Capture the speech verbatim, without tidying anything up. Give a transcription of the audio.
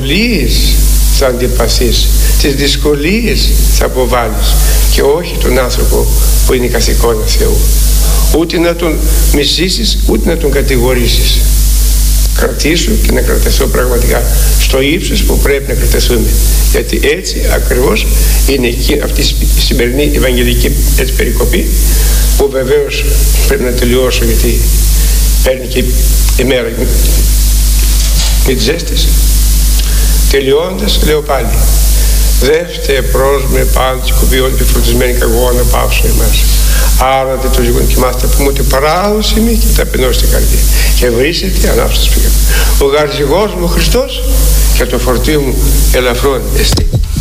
απολύεις θα αντιπαθείς, τις δυσκολίες θα αποβάλεις και όχι τον άνθρωπο που είναι καθ' εικόνα Θεού. Ούτε να τον μισήσεις, ούτε να τον κατηγορήσεις. Κρατήσου και να κρατηθώ πραγματικά στο ύψος που πρέπει να κρατηθούμε, γιατί έτσι ακριβώς είναι εκεί, αυτή η σημερινή ευαγγελική έτσι, περικοπή, που βεβαίως πρέπει να τελειώσω γιατί παίρνει και η μέρα με τη ζέστηση. Τελειώντας λέω πάλι, δεύτε προς με πάντως και κουβιών και φροντισμένοι καγωγό να πάυσω εμάς. Άρα δεν το ζυγόν κοιμάστε, πούμε ότι παράδοση είμαι και ταπεινώ στην καρδία. Και βρίσκεται ανάψω σπίτι. Ο γαρζυγός μου ο Χριστός και το φορτίο μου ελαφρών εστί.